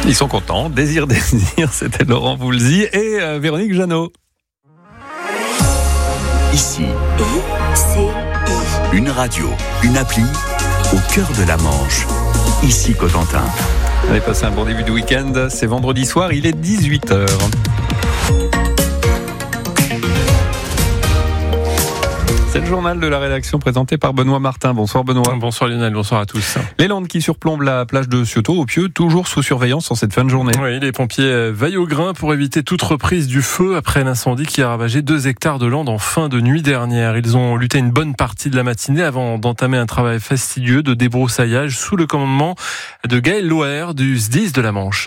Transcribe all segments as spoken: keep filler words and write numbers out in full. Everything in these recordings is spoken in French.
Ils sont contents. Désir, désir, c'était Laurent Voulzy et euh, Véronique Jeannot. Ici, I C I. Une radio, une appli au cœur de la Manche. Ici Cotentin. Allez, passez un bon début de week-end. C'est vendredi soir, il est dix-huit heures. C'est le journal de la rédaction présenté par Benoît Martin. Bonsoir Benoît. Bonsoir Lionel, bonsoir à tous. Les Landes qui surplombent la plage de Cioto au Pieux, toujours sous surveillance en cette fin de journée. Oui, les pompiers veillent au grain pour éviter toute reprise du feu après l'incendie qui a ravagé deux hectares de Landes en fin de nuit dernière. Ils ont lutté une bonne partie de la matinée avant d'entamer un travail fastidieux de débroussaillage sous le commandement de Gaël Loer du S D I S de la Manche.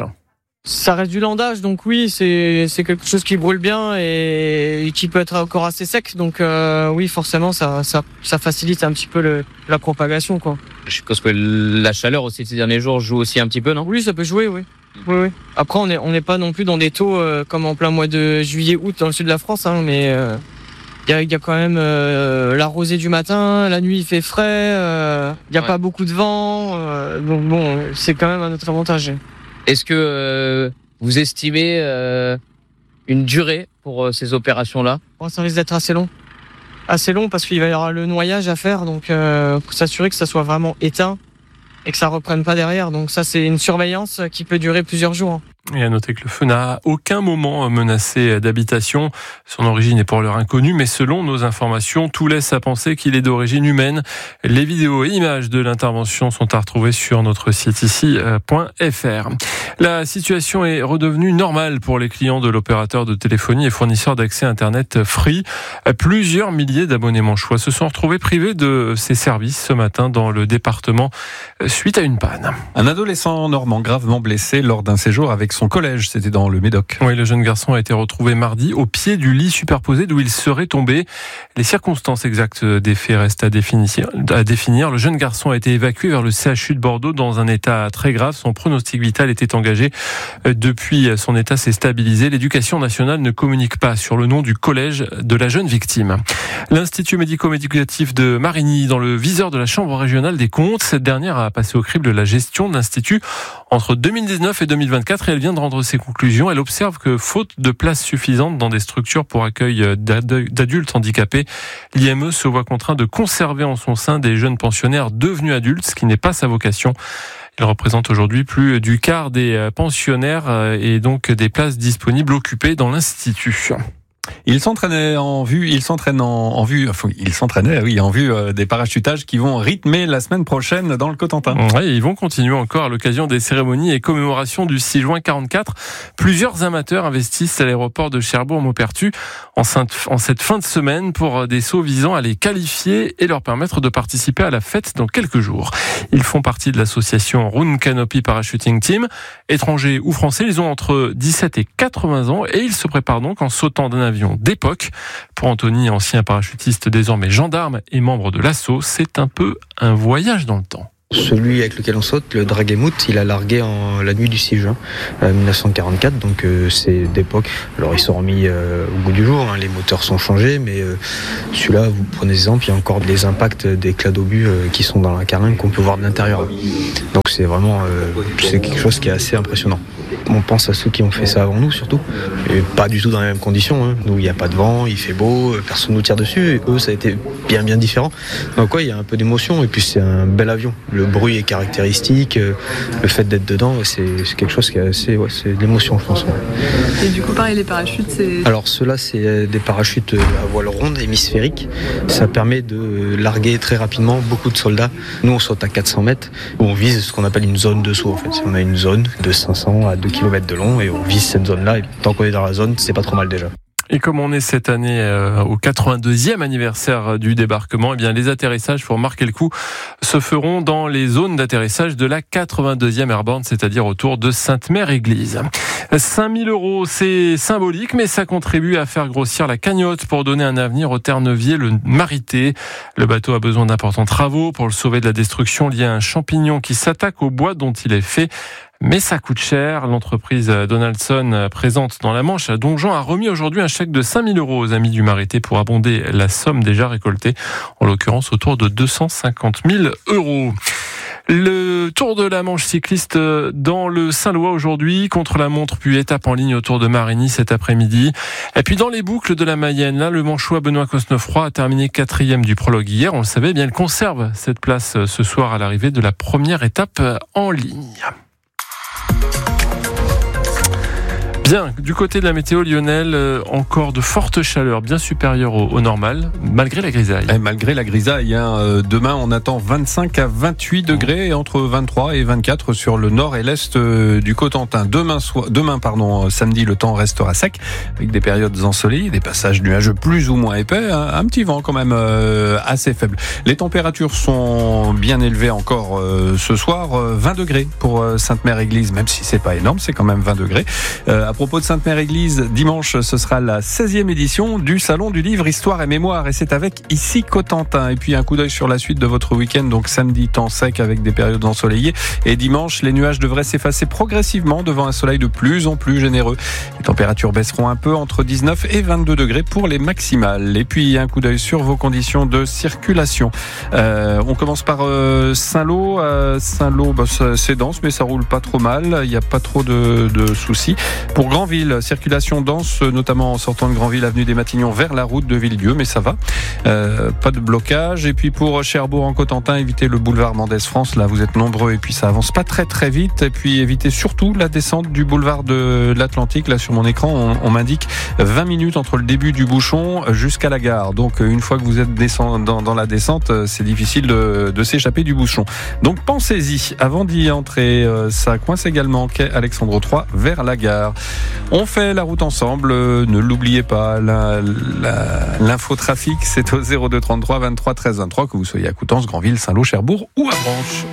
Ça reste du landage, donc oui, c'est c'est quelque chose qui brûle bien et, et qui peut être encore assez sec. Donc euh, oui, forcément, ça, ça ça facilite un petit peu le, la propagation, quoi. Je suppose que la chaleur aussi ces derniers jours joue aussi un petit peu, non ? Oui, ça peut jouer, oui. Oui, oui. Après, on est on n'est pas non plus dans des taux euh, comme en plein mois de juillet, août dans le sud de la France, hein, mais euh, il y a, y a quand même euh, la rosée du matin, la nuit il fait frais, il euh, y a ouais. pas beaucoup de vent, euh, donc bon, c'est quand même un autre avantage. Est-ce que euh, vous estimez euh, une durée pour euh, ces opérations-là ? Bon, ça risque d'être assez long. Assez long parce qu'il va y avoir le noyage à faire, donc euh, pour s'assurer que ça soit vraiment éteint et que ça reprenne pas derrière. Donc ça, c'est une surveillance qui peut durer plusieurs jours. Et à noter que le feu n'a à aucun moment menacé d'habitation. Son origine est pour l'heure inconnue, mais selon nos informations, tout laisse à penser qu'il est d'origine humaine. Les vidéos et images de l'intervention sont à retrouver sur notre site ici point f r. La situation est redevenue normale pour les clients de l'opérateur de téléphonie et fournisseur d'accès Internet Free. Plusieurs milliers d'abonnés manchois se sont retrouvés privés de ces services ce matin dans le département suite à une panne. Un adolescent normand gravement blessé lors d'un séjour avec son collège, c'était dans le Médoc. Oui, le jeune garçon a été retrouvé mardi au pied du lit superposé d'où il serait tombé. Les circonstances exactes des faits restent à définir. À définir. Le jeune garçon a été évacué vers le C H U de Bordeaux dans un état très grave. Son pronostic vital était engagé. Depuis, son état s'est stabilisé. L'éducation nationale ne communique pas sur le nom du collège de la jeune victime. L'Institut médico-éducatif de Marigny, dans le viseur de la Chambre régionale des comptes, cette dernière a passé au crible la gestion de l'Institut entre deux mille dix-neuf et deux mille vingt-quatre et elle vient de rendre ses conclusions. Elle observe que, faute de place suffisante dans des structures pour accueil d'adultes handicapés, l'I M E se voit contraint de conserver en son sein des jeunes pensionnaires devenus adultes, ce qui n'est pas sa vocation. Il représente aujourd'hui plus du quart des pensionnaires et donc des places disponibles occupées dans l'Institut. Il s'entraînait en vue, il s'entraîne en, en vue, enfin, il s'entraînait, oui, en vue euh, des parachutages qui vont rythmer la semaine prochaine dans le Cotentin. Oui, ils vont continuer encore à l'occasion des cérémonies et commémorations du six juin quarante-quatre. Plusieurs amateurs investissent à l'aéroport de Cherbourg-Maupertuis en, en cette fin de semaine pour des sauts visant à les qualifier et leur permettre de participer à la fête dans quelques jours. Ils font partie de l'association Rune Canopy Parachuting Team. Étrangers ou français, ils ont entre dix-sept et quatre-vingts ans et ils se préparent donc en sautant d'un avion d'époque. Pour Anthony, ancien parachutiste, désormais gendarme et membre de l'assaut, c'est un peu un voyage dans le temps. Celui avec lequel on saute, le Draguemout, il a largué en la nuit du six juin euh, mille neuf cent quarante-quatre, donc euh, c'est d'époque. Alors ils sont remis euh, au goût du jour, hein, les moteurs sont changés, mais euh, celui-là, vous prenez exemple, il y a encore des impacts d'éclats d'obus euh, qui sont dans la carlingue qu'on peut voir de l'intérieur. Donc c'est vraiment euh, c'est quelque chose qui est assez impressionnant. On pense à ceux qui ont fait ça avant nous surtout, et pas du tout dans les mêmes conditions. Hein. Nous, il n'y a pas de vent, il fait beau, personne nous tire dessus, et eux, ça a été bien bien différent. Donc ouais, il y a un peu d'émotion, et puis c'est un bel avion. Le bruit est caractéristique, le fait d'être dedans, c'est, c'est quelque chose qui est assez, ouais, c'est de l'émotion, je pense. Ouais. Et du coup, pareil, les parachutes, c'est... Alors ceux-là, c'est des parachutes à voile ronde, hémisphérique. Ça permet de larguer très rapidement beaucoup de soldats. Nous, on saute à quatre cents mètres, où on vise ce qu'on appelle une zone de saut, en fait. On a une zone de cinq cents à deux kilomètres de long, et on vise cette zone-là, et tant qu'on est dans la zone, c'est pas trop mal déjà. Et comme on est cette année euh, au quatre-vingt-deuxième anniversaire du débarquement, eh bien les atterrissages pour marquer le coup se feront dans les zones d'atterrissage de la quatre-vingt-deuxième Airborne, c'est-à-dire autour de Sainte-Mère-Église. cinq mille euros, c'est symbolique, mais ça contribue à faire grossir la cagnotte pour donner un avenir au Terre-Neuvier, le Marité. Le bateau a besoin d'importants travaux pour le sauver de la destruction liée à un champignon qui s'attaque au bois dont il est fait. Mais ça coûte cher. L'entreprise Donaldson, présente dans la Manche à Donjon, a remis aujourd'hui un chèque de cinq mille euros aux amis du Marité pour abonder la somme déjà récoltée, en l'occurrence autour de deux cent cinquante mille euros. Le Tour de la Manche cycliste dans le Saint-Lois aujourd'hui, contre la montre, puis étape en ligne autour de Marigny cet après-midi. Et puis dans les boucles de la Mayenne, là, le Manchois Benoît Cosnefroy a terminé quatrième du prologue hier. On le savait, bien, il conserve cette place ce soir à l'arrivée de la première étape en ligne. Bien, du côté de la météo, Lionel, euh, encore de fortes chaleurs, bien supérieures au, au normal, malgré la grisaille. Et malgré la grisaille, hein, euh, demain on attend vingt-cinq à vingt-huit degrés, et entre vingt-trois et vingt-quatre sur le nord et l'est euh, du Cotentin. Demain, so- demain pardon, samedi, le temps restera sec, avec des périodes ensoleillées, des passages nuageux plus ou moins épais, hein, un petit vent quand même euh, assez faible. Les températures sont bien élevées encore euh, ce soir, euh, vingt degrés pour euh, Sainte-Mère-Église, même si c'est pas énorme, c'est quand même vingt degrés. Euh, À propos de Sainte-Mère-Église, dimanche, ce sera la seizième édition du Salon du Livre Histoire et Mémoire, et c'est avec ici Cotentin. Et puis un coup d'œil sur la suite de votre week-end, donc samedi, temps sec avec des périodes ensoleillées, et dimanche, les nuages devraient s'effacer progressivement devant un soleil de plus en plus généreux. Les températures baisseront un peu, entre dix-neuf et vingt-deux degrés pour les maximales. Et puis un coup d'œil sur vos conditions de circulation. Euh, on commence par euh, Saint-Lô. Euh, Saint-Lô, bah, c'est dense, mais ça roule pas trop mal. Il n'y a pas trop de, de soucis. Pour Granville, circulation dense, notamment en sortant de Granville, avenue des Matignons vers la route de Villedieu, mais ça va. Euh, pas de blocage. Et puis pour Cherbourg en Cotentin, évitez le boulevard Mendès France. Là, vous êtes nombreux et puis ça avance pas très très vite. Et puis évitez surtout la descente du boulevard de l'Atlantique. Là, sur mon écran, on, on m'indique vingt minutes entre le début du bouchon jusqu'à la gare. Donc, une fois que vous êtes descend, dans, dans la descente, c'est difficile de, de s'échapper du bouchon. Donc, pensez-y avant d'y entrer. Ça coince également quai Alexandre trois vers la gare. On fait la route ensemble, euh, ne l'oubliez pas, la, la, l'infotrafic c'est au zéro deux trente-trois vingt-trois treize vingt-trois, que vous soyez à Coutances, Granville, Saint-Lô, Cherbourg ou à Branche.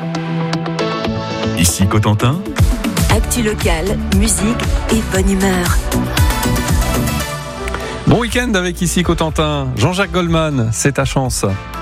Ici Cotentin. Actu locale, musique et bonne humeur. Bon week-end avec ici Cotentin. Jean-Jacques Goldman, c'est ta chance.